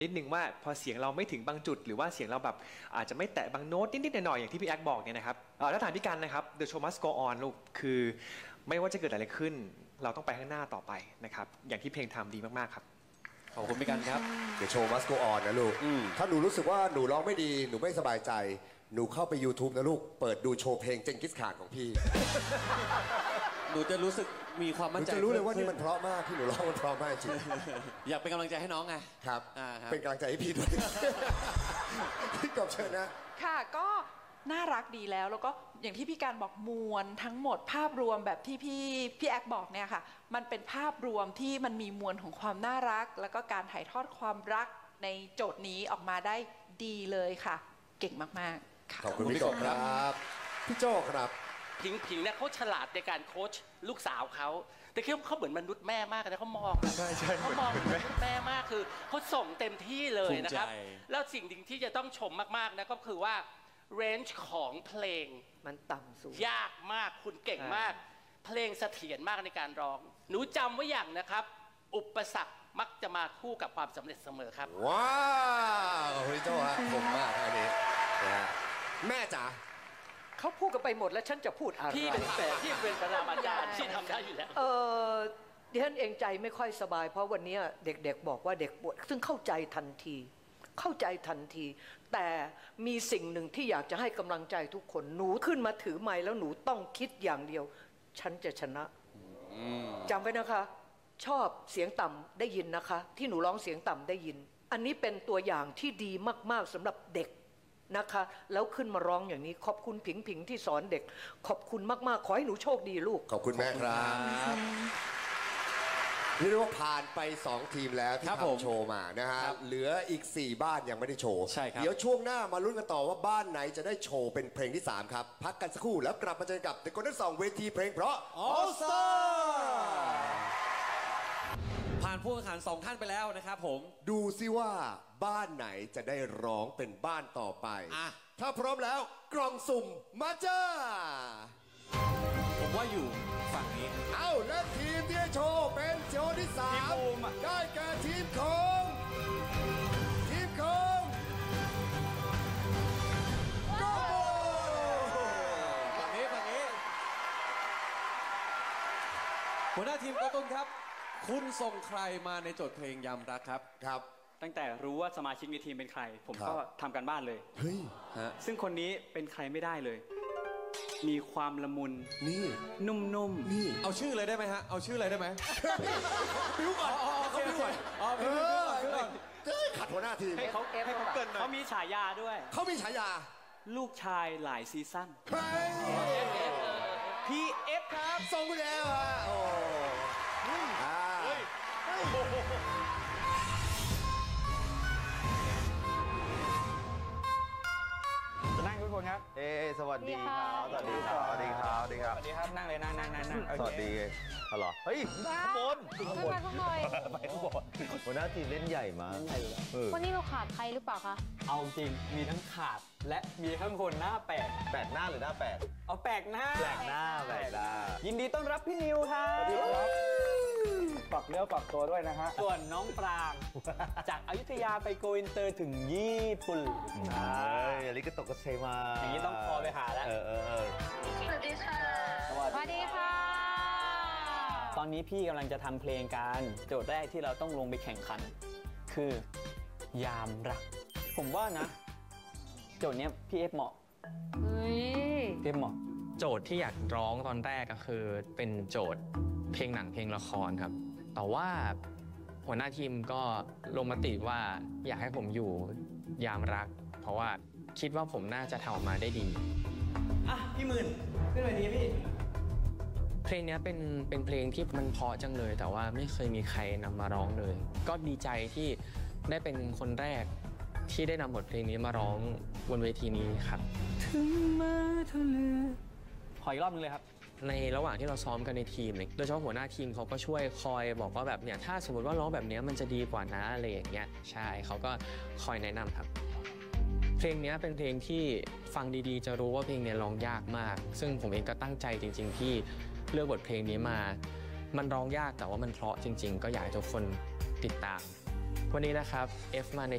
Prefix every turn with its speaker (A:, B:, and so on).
A: นิดนึงว่าพอเสียงเราไม่ถึงบางจุดหรือว่าเสียงเราแบบอาจจะไม่แตะบางโน้ตนิดๆหน่อยๆอย่างที่พี่แอ๊กบอกเนี่ยนะครับถ้าถามพี่กันนะครับ The show must go on ลูกคือไม่ว่าจะเกิดอะไรขึ้นเราต้องไปข้างหน้าต่อไปนะครับอย่างที่เพลงทำดีมากๆครับ
B: ขอบคุณพี่กันครับ
C: The show must go on นะลูกถ้าหนูรู้สึกว่าหนูร้องไม่ดีหนูไม่สบายใจหนูเข้าไป YouTube นะลูกเปิดดูโชว์เพลงเจงกิสข่านของพี่
B: หนูจะรู้สึกมีความมั่นใจ
C: หนูจะรู้เลยว่านี่มันเพราะมากที่หนูร้องมันเพราะมากจริง
B: อยากเป็นกำลังใจให้น้องไง
C: ครับเป็นกำลังใจให้พี่ด้วยพี่กบเชิญนะ
D: ค่ะก็น่ารักดีแล้วก็อย่างที่พี่การบอกมวลทั้งหมดภาพรวมแบบที่พี่แอ๊กบอกเนี่ยค่ะมันเป็นภาพรวมที่มันมีมวลของความน่ารักแล้วก็การถ่ายทอดความรักในโจทย์นี้ออกมาได้ดีเลยค่ะเก่งมากๆค่ะ
C: ขอบคุณพี่กบครับพี่โจ้ครับ
E: ผิงเนี่ยเขาฉลาดในการโค้ชลูกสาวเขาแต่คิดว่าเขาเหมือนมนุษย์แม่มากนะเขามองเขามองเหมือนมนุษย์แม่มากคือเขาส่งเต็มที่เลยนะครับแล้วสิ่งหนึ่งที่จะต้องชมมากๆนะก็คือว่าเรนจ์ของเพลง
F: มันต่ำสูง
E: ยากมากคุณเก่งมากเพลงเสถียรมากในการร้องหนูจำไว้อย่างนะครับอุปสรรคมักจะมาคู่กับความสำเร็จเสมอครับ
C: ว้าวขอบคุณพี่โจ้ฮะผมมากอันนี้นะแม่จ๋า
F: เขาพูดกันไปหมดแล้วฉันจะพูดอะไร
E: พี่เป็นประธานอาจารย์ที่ทำได้อยู่แล้ว
F: ดิฉันเองใจไม่ค่อยสบายเพราะวันนี้เด็กๆบอกว่าเด็กปวดซึ่งเข้าใจทันทีแต่มีสิ่งหนึ่งที่อยากจะให้กำลังใจทุกคนหนูขึ้นมาถือไมค์แล้วหนูต้องคิดอย่างเดียวฉันจะชนะจำไว้นะคะชอบเสียงต่ำได้ยินนะคะที่หนูร้องเสียงต่ำได้ยินอันนี้เป็นตัวอย่างที่ดีมากๆสำหรับเด็กนะคะแล้วขึ้นมาร้องอย่างนี้ขอบคุณผิงที่สอนเด็กขอบคุณมากๆขอให้หนูโชคดีลูก
C: ขอบคุณแม่ครับนี่เรียกว่าผ่านไป2ทีมแล้วที่ทำโชว์มานะฮะเหลืออีก4บ้านยังไม่ได้โชว์เดี๋ยวช่วงหน้ามาลุ้นกันต่อว่าบ้านไหนจะได้โชว์เป็นเพลงที่3ครับพักกันสักครู่แล้วกลับมาเจอกับ The Golden Song เวทีเพลงเพราะ All Star
B: ผ่านผู้แข่งขัน2ท่านไปแล้วนะครับผม
C: ดูซิว่าบ้านไหนจะได้ร้องเป็นบ้านต่อไปถ้าพร้อมแล้วกล่องสุ่มมาจ้า
B: ผมว่าอยู่ฝั่งนี้
C: และทีมที่ได้โชว์เป็นโชว์ที่3ได้แก่ทีมของโกโบ
B: ฝั่งนี้หัวหน้าทีมโกตุนครับคุณส่งใครมาในโจทย์เพลงยามรักครับ
G: ตั้งแต่รู้ว่าสมาชิกในทีมเป็นใครผมก็ทำกันบ้านเลยซึ่งคนนี้เป็นใครไม่ได้เลยมีความละมุน
C: นี่
G: นุ่ม
C: นี่
B: เอาชื่อเลยได้ไหมฮะเอาชื่อเลยได้ไหม
C: บิ้วก่อน
B: เขาบิ้วก่อน
C: ขัดหัวหน้าทีม
G: ให้เขาเกินเขามีฉายาด้วย
C: เขามีฉายา
G: ลูกชายหลายซีซั่น
C: พี่เอฟครับส่งคุณแล้วฮะ
G: นั่งทุกคนครับ
H: สวัสดีครับสวัสดีครับสวัสดีครับ
G: นั่งเลยนั่ง
H: สวัสดีฮัลโหลเฮ้ยข้างบน
I: ขึ้นมาสักหน่อย
H: ไปข้างบนหัวหน้าทีมเล่นใหญ่มาก
I: วันนี้เราขาดใครหรือเปล่าคะ
G: เอาจริงมีทั้งขาดและมีทั้งคนหน้าแปลก
H: หน้าหรือหน้าแปลก
G: เอาแปลกหน้ายินดีต้อนรับพี่นิวครับ
H: ฝากเนื้อฝากตัวด้วยนะฮะ
G: ส่วนน้องปรางจากอยุธยาไปโกอินเตอร์ถึงญี่ปุ่น
H: อันนี้ก็ตกกระเซมา
G: อย่างนี้ต้องคอไปหาแล้ว
I: สวัสดีค่ะสวัสดีค่ะ
G: ตอนนี้พี่กำลังจะทำเพลงกันโจทย์แรกที่เราต้องลงไปแข่งขันคือยามรักผมว่านะโจทย์นี้พี่เอฟเหมาะพี่เอฟเหมาะ
A: โจทย์ที่อยากร้องตอนแรกก็คือเป็นโจทย์เพลงหนังเพลงละครครับแต่ว่าหัวหน้าทีมก็ลงมติว่าอยากให้ผมอยู่ยามรักเพราะว่าคิดว่าผมน่าจะทำออกมาได้ดี
G: พี่หมื่นขึ้นไปดีพี่
A: เพลงนี้เป็นเพลงที่มันเพราะจังเลยแต่ว่าไม่เคยมีใครนำมาร้องเลยก็ดีใจที่ได้เป็นคนแรกที่ได้นำบทเพลงนี้มาร้องบนเวทีนี้ครับ
G: ถึงมาทะเลขออีกรอบนึงเลยครับ
A: ในระหว่างที่เราซ้อมกันในทีมเนี่ยโดยเฉพาะหัวหน้าทีมเขาก็ช่วยคอยบอกว่าแบบเนี่ยถ้าสมมติว่าร้องแบบนี้มันจะดีกว่านะอะไรอย่างเงี้ยใช่เขาก็คอยแนะนำครับเพลงนี้เป็นเพลงที่ฟังดีๆจะรู้ว่าเพลงนี้ร้องยากมากซึ่งผมเองก็ตั้งใจจริงๆที่เลือกบทเพลงนี้มามันร้องยากแต่ว่ามันเพราะจริงๆก็อยากให้ทุกคนติดตามวันนี้นะครับ F มาใน